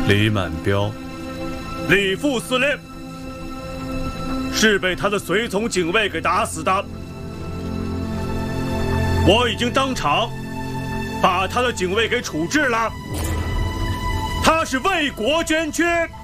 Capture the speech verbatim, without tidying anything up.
李满彪， 李副司令是被他的随从警卫给打死的。我已经当场把他的警卫给处置了。他是为国捐躯。